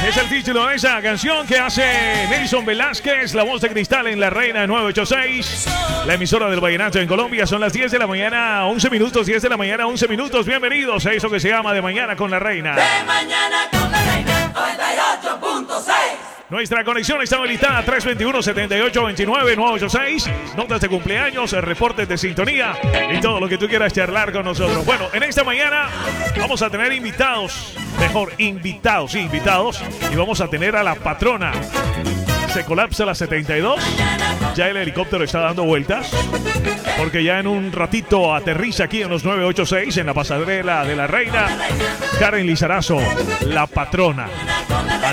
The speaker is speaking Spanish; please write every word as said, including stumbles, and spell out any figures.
Es el título de esa canción que hace Nelson Velázquez, la voz de cristal en La Reina nueve ocho seis, la emisora del vallenato en Colombia. Son las diez de la mañana, once minutos, diez de la mañana, once minutos. Bienvenidos a eso que se llama De Mañana con La Reina. De Mañana con La Reina, noventa y ocho punto seis. Nuestra conexión está habilitada tres dos uno, siete ocho dos nueve, nueve ocho seis. Notas de cumpleaños, reportes de sintonía y todo lo que tú quieras charlar con nosotros. Bueno, en esta mañana vamos a tener invitados, mejor, invitados, sí, invitados. Y vamos a tener a la patrona. Se colapsa la setenta y dos. Ya el helicóptero está dando vueltas. Porque ya en un ratito aterriza aquí en los nueve ocho seis, en la pasarela de La Reina, Karen Lizarazo, la patrona.